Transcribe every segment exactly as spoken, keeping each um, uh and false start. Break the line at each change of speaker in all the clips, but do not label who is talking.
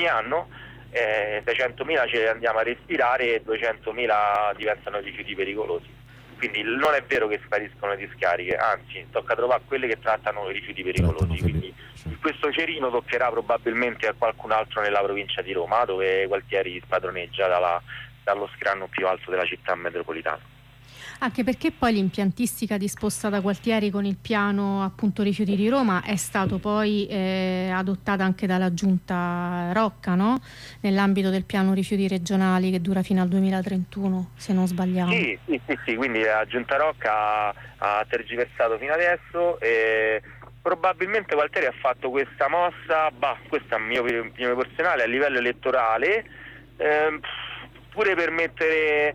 anno, eh, seicentomila ce li andiamo a respirare e duecentomila diventano rifiuti pericolosi. Quindi non è vero che spariscono le discariche, anzi tocca trovare quelle che trattano i rifiuti pericolosi. Quindi questo cerino toccherà probabilmente a qualcun altro nella provincia di Roma, dove Gualtieri spadroneggia dalla, dallo scranno più alto della città metropolitana.
Anche perché poi l'impiantistica disposta da Gualtieri con il piano appunto rifiuti di Roma è stato poi eh, adottata anche dalla giunta Rocca, no? Nell'ambito del piano rifiuti regionali che dura fino al duemilatrentuno, se non sbagliamo.
Sì, sì, sì, sì, quindi la giunta Rocca ha, ha tergiversato fino adesso e probabilmente Gualtieri ha fatto questa mossa, bah, questo è il mio opinione personale, a livello elettorale, ehm, pure per mettere...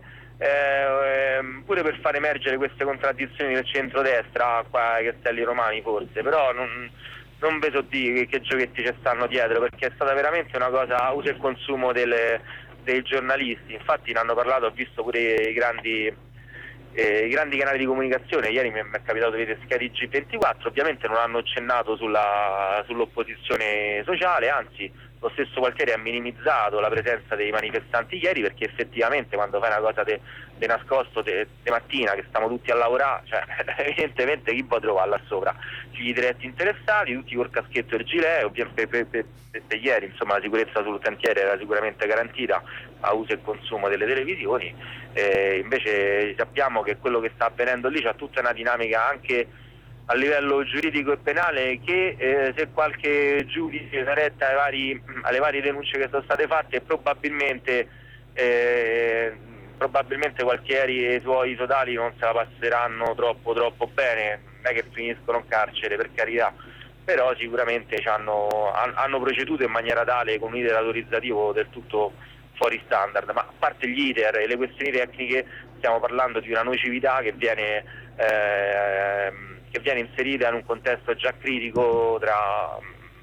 Eh, pure per far emergere queste contraddizioni del centrodestra qua ai Castelli Romani forse, però non, non vedo di che, che giochetti ci stanno dietro, perché è stata veramente una cosa a uso e consumo delle, dei giornalisti. Infatti ne hanno parlato, ho visto pure i grandi eh, i grandi canali di comunicazione, ieri mi è, mi è capitato di vedere Sky G ventiquattro, ovviamente non hanno accennato sulla, sull'opposizione sociale, anzi lo stesso Gualtieri ha minimizzato la presenza dei manifestanti ieri, perché effettivamente quando fai una cosa di nascosto de, de mattina che stiamo tutti a lavorare, cioè evidentemente chi può trovare là sopra? Figli diretti interessati, tutti col caschetto e il gilet, ovviamente per, per, per, per ieri insomma la sicurezza sul cantiere era sicuramente garantita a uso e consumo delle televisioni, eh, invece sappiamo che quello che sta avvenendo lì c'ha tutta una dinamica anche a livello giuridico e penale che eh, se qualche giudice da retta alle, vari, alle varie denunce che sono state fatte probabilmente eh, probabilmente Gualtieri e i suoi sodali non se la passeranno troppo troppo bene, non è che finiscono in carcere per carità, però sicuramente hanno, hanno proceduto in maniera tale con un iter autorizzativo del tutto fuori standard, ma a parte gli iter e le questioni tecniche stiamo parlando di una nocività che viene eh, che viene inserita in un contesto già critico tra,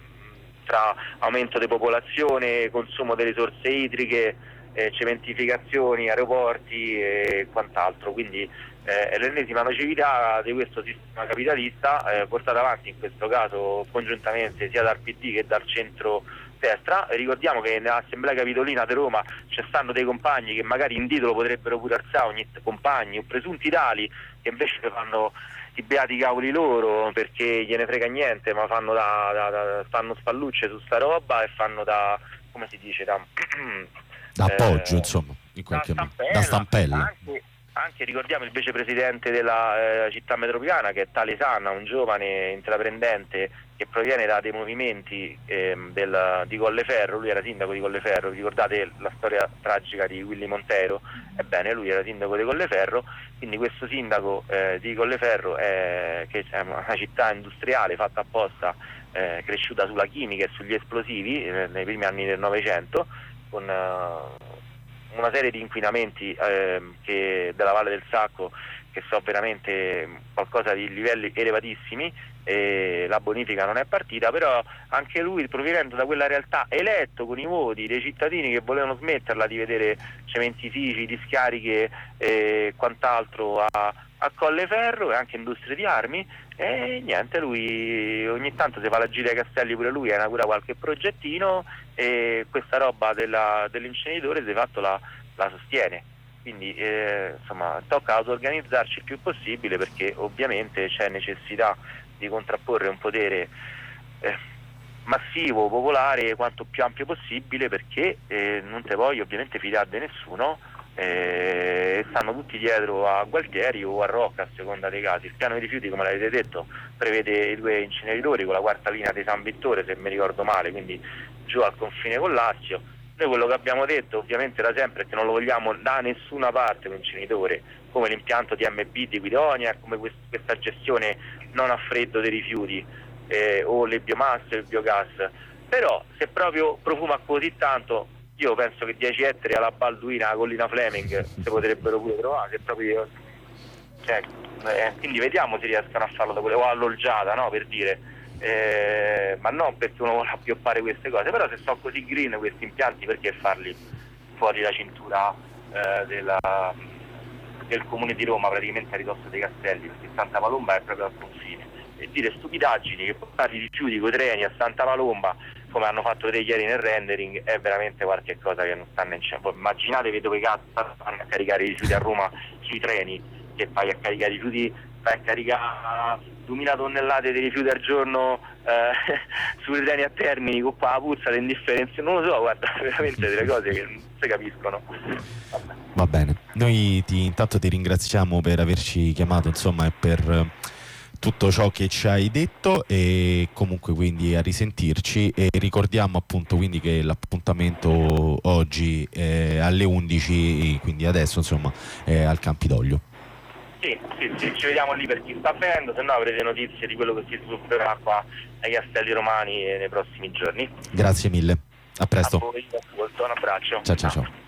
tra aumento di popolazione, consumo delle risorse idriche, eh, cementificazioni, aeroporti e quant'altro, quindi eh, è l'ennesima nocività di questo sistema capitalista eh, portata avanti in questo caso congiuntamente sia dal P D che dal centro-destra. Ricordiamo che nell'Assemblea Capitolina di Roma ci stanno dei compagni che magari in titolo potrebbero pure alzare ogni compagni o presunti tali, che invece fanno i beati cavoli loro perché gliene frega niente, ma fanno da, da, da fanno spallucce su sta roba e fanno da, come si dice, da,
da appoggio,
eh,
insomma, in qualche
da
modo, da stampella.
Anche, anche ricordiamo il vicepresidente della eh, città metropolitana, che è Tale Sanna, un giovane intraprendente che proviene da dei movimenti ehm, del, di Colleferro. Lui era sindaco di Colleferro, ricordate la storia tragica di Willy Montero? Ebbene, lui era sindaco di Colleferro, quindi questo sindaco eh, di Colleferro è, che è una città industriale fatta apposta, eh, cresciuta sulla chimica e sugli esplosivi eh, nei primi anni del Novecento, con uh, una serie di inquinamenti eh, che della Valle del Sacco che sono veramente qualcosa di livelli elevatissimi, e la bonifica non è partita, però anche lui, provenendo da quella realtà, eletto con i voti dei cittadini che volevano smetterla di vedere cementifici, discariche e quant'altro a, a Colleferro e anche industrie di armi, e niente, lui ogni tanto si fa la gira ai castelli pure lui, inaugura qualche progettino e questa roba della, dell'inceneritore di fatto la, la sostiene. Quindi eh, insomma tocca auto-organizzarci il più possibile, perché ovviamente c'è necessità di contrapporre un potere eh, massivo, popolare, quanto più ampio possibile, perché eh, non te voglio ovviamente fidare di nessuno, eh, stanno tutti dietro a Gualtieri o a Rocca a seconda dei casi. Il piano dei rifiuti, come l'avete detto, prevede i due inceneritori con la quarta linea di San Vittore, se mi ricordo male, quindi giù al confine con Lazio. Noi quello che abbiamo detto ovviamente da sempre è che non lo vogliamo da nessuna parte un inceneritore come l'impianto di M B di Guidonia, come quest- questa gestione non a freddo dei rifiuti eh, o le biomasse o il biogas, però se proprio profuma così tanto io penso che dieci ettari alla Balduina, alla collina Fleming si potrebbero pure trovare, se proprio, cioè, eh, quindi vediamo se riescono a farlo da quelle, o all'Olgiata, no, per dire. Eh, ma non perché uno vuole appioppare queste cose, però se sono così green questi impianti, perché farli fuori la cintura eh, della, del comune di Roma, praticamente a ridosso dei castelli, perché Santa Palomba è proprio al confine, e dire stupidaggini che portare i rifiuti coi treni a Santa Palomba come hanno fatto vedere ieri nel rendering, è veramente qualche cosa che non sta né in cielo. Immaginatevi dove cazzo vanno a caricare i rifiuti a Roma sui treni, che fai a caricare i rifiuti, fai a caricare duemila tonnellate di rifiuti al giorno eh, sui treni a Termini con qua la puzza, le indifferenze, non lo so, guarda, veramente delle cose che non si capiscono. Vabbè.
Va bene, noi ti, intanto ti ringraziamo per averci chiamato, insomma, e per tutto ciò che ci hai detto, e comunque quindi a risentirci, e ricordiamo appunto quindi che l'appuntamento oggi è alle undici, quindi adesso insomma è al Campidoglio.
Sì, sì, sì, ci vediamo lì per chi sta venendo, se no avrete notizie di quello che si svilupperà qua ai Castelli Romani nei prossimi giorni.
Grazie mille, a presto.
A voi, ascolto, un abbraccio.
Ciao ciao ciao.